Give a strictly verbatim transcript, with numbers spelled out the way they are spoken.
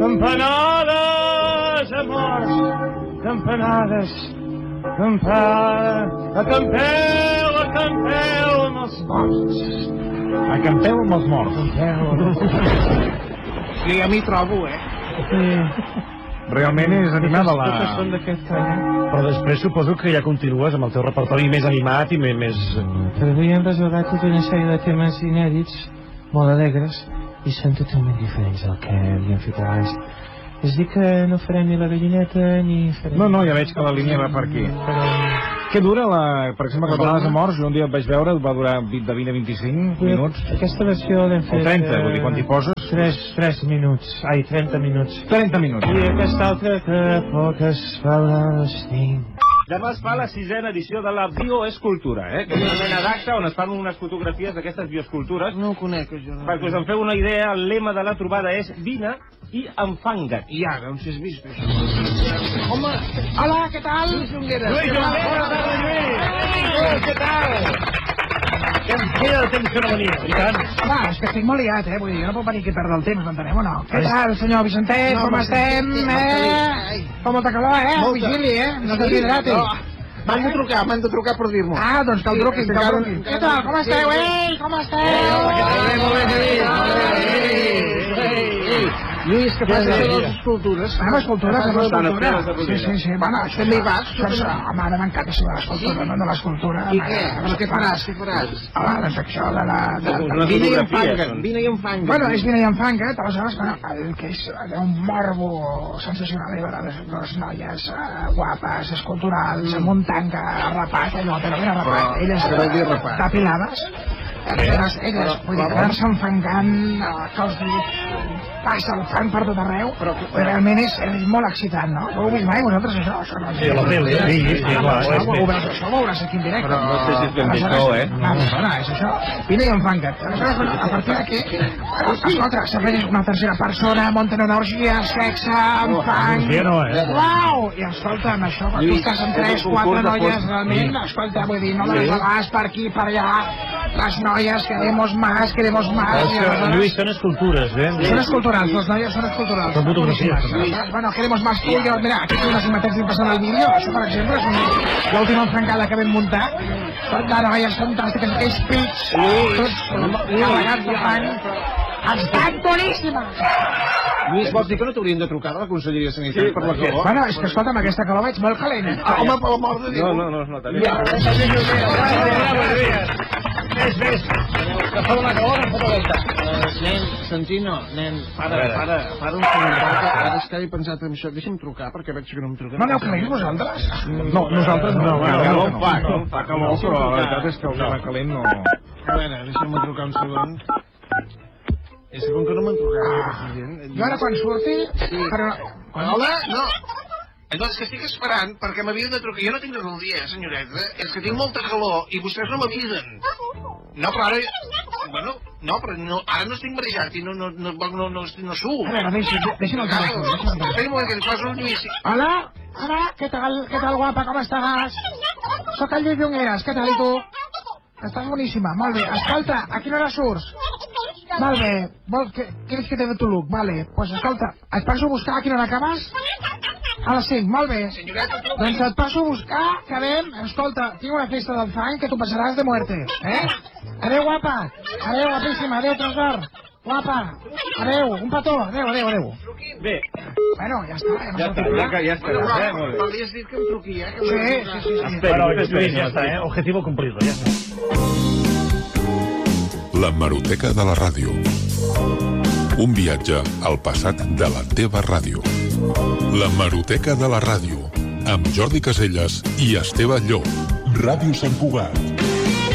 Campanades, amors, campanades, campanades, acampeu, acampeu amb els morts. Acampeu amb els morts. Sí, ja m'hi trobo, eh? Sí. Realment és animada la... Totes són d'aquest any. Però després suposo que ja continues amb el teu repertori més animat i més... més... Però havíem reservat tota una sèrie de temes inèdits, molt alegres, i són totalment diferents del que havíem fet abans. És dir que no farem ni la gallineta ni farem... No, no, ja veig que la línia va per aquí. Però... Què dura, la... per exemple, Campanades de Morts? Jo un dia el vaig veure, va durar de vint a vint-i-cinc minuts. Aquesta versió l'hem fet... O trenta, vull dir, quan t'hi poses... tres minuts, ai, trenta minuts. trenta minuts. I aquesta altra que poques paraules tinc. Demà es fa la sisena edició de la bioescultura, eh? Que és una mena d'acte on es fan unes fotografies d'aquestes bioescultures. No ho conec, això. No. Perquè us en feu una idea, el lema de la trobada és vine i enfanga't. I ara, on s'has vist això? Home, hola, què tal? Lluís Jongueres. Lluís Jongueres, bona tarda, Lluís. Què tal? Queda de temps que no venia, i tant. Home, és que estic molt liat, eh? Vull dir, no puc venir aquí a perdre el temps, m'entenem o no? Què tal, senyor Vicentet? Com estem, eh? Com molta calor, eh? Vigili, eh? No t'hidrati. M'han de trucar, m'han de trucar per dir-m'ho. Ah, doncs que el truquin, que el truquin. Què tal, com esteu, ei? Com esteu? Molt bé, Lluís. Lluís, què fas això de les escultures? Ah, escultures, de l'escultura. Sí, sí, sí. Bueno, això també hi vas. Home, ara m'encanta això de l'escultura, no de l'escultura. I què? Però què faràs, què faràs? Home, doncs això de la... Vine i enfanga't, vine i enfanga't. Bueno, és vine i enfanga't, aleshores, bueno, el que és un morbo sensacional, eh, veure les noies guapes, esculturals, amb un tanga rapat, allò, però ben rapat. Elles tapilades. Elles, elles, vull dir, quedar-se enfangant, que els passa el fang per tot arreu, però realment és molt excitant, no? Ho heu vist mai, vosaltres, això? Sí, a la tele, sí, sí, clar. Ho veus, això ho veuràs aquí en directe. Però no sé si és ben vist, no, eh? No, no, és això. Vine i enfanga't. Aleshores, a partir d'aquí, escolta, s'afegeix una tercera persona, munten una orgia, sexe, enfang... Orgia no, eh? Uau! I escolta'm, això, quan tu estàs amb tres, quatre noies, realment, escolta, vull dir, no me les vas per aquí, per allà, les noies, queremos más, queremos más... Lluís, són escultures, eh? Són esculturals, les noies són esculturals. Són fotografies. Bueno, queremos más tuyo. Mira, aquí tinc unes imatges que passen al vídeo. Això, per exemple, és l'última enfangada que vam muntar. De noies fantàstiques, aquells pits, tots carregats de fang. Estan boníssimes! Lluís, vols dir que no t'haurien de trucar de la Conselleria Sanitària per la calor? Bueno, és que, escolta'm, aquesta calor veig molt calent. Home, per la mort de Déu. No, no, no es nota bé. Ves, ves. Que fa una calor, em fa dolenta. Nen, Santino, nen, para, para, para un segon. Ara és que he pensat en això. Deixa'm trucar, perquè veig que no em truquen. No aneu calents, vosaltres? No, nosaltres no. Calor fa, calor fa, calor, però la veritat és que el tema calent no... A veure, deixa'm trucar un segon. És que com que no m'han trucat, jo ara quan surti... Però... Hola? No. Doncs que estic esperant perquè m'havien de trucar. Jo no tinc res al dia, senyoreta. És que tinc molta calor i vostès no m'avisen. No, però ara... Bueno, no, però no, ara no estic marejat i no, no, no, no, no, no suo. A veure, deixa'm, deixa'm el telèfon. Espera un moment que li poso un Lluís. Hola? Hola? Què tal, què tal, guapa? Com estàs? Soc el Lluís Jongueres. Què tal, i tu? Estàs boníssima. Molt bé. Escolta, a quina hora surts? Molt bé. Vol, que, quieres que te dé tu look? Vale. Pues escolta, et passo a buscar a quina hora acabes? A les cinc, molt bé. Doncs et passo a buscar, quedem. Escolta, tinc una festa del fang que tu passaràs de muerte. Eh? Adéu, guapa. Adéu, guapíssima. Adéu, tresor. Guapa. Adéu. Un petó. Adéu, adéu, adéu. Bé. Bueno, ja està. Ja està, ja, que, ja està. Però, Eh? Molt bé. m'havies dit que em truqui, eh? Que Sí, sí, sí. sí. Però, Lluís, ja està, eh? Objetivo cumplido, ja està. L'hemeroteca de la ràdio. Un viatge al passat de la teva ràdio. L'hemeroteca de la ràdio. Amb Jordi Caselles i Esteve Llop. Ràdio Sant Cugat.